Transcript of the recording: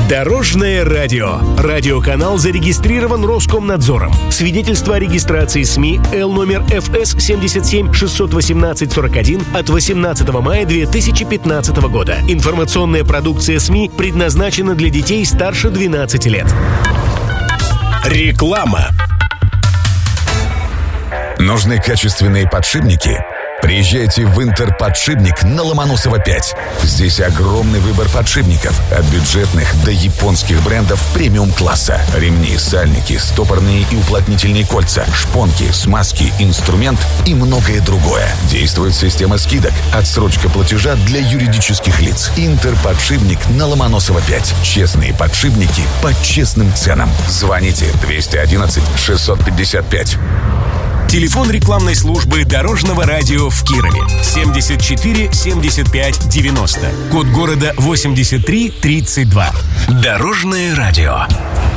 Дорожное радио. Радиоканал зарегистрирован Роскомнадзором. Свидетельство о регистрации СМИ Л номер ФС 77 618 41 от 18 мая 2015 года. Информационная продукция СМИ предназначена для детей старше 12 лет. Реклама. Нужны качественные подшипники? Приезжайте в Интерподшипник на Ломоносова 5. Здесь огромный выбор подшипников. От бюджетных до японских брендов премиум-класса. Ремни, сальники, стопорные и уплотнительные кольца, шпонки, смазки, инструмент и многое другое. Действует система скидок. Отсрочка платежа для юридических лиц. Интерподшипник на Ломоносова 5. Честные подшипники по честным ценам. Звоните 211 655. Телефон рекламной службы Дорожного радио в Кирове 74 75 90. Код города 83 32. Дорожное радио.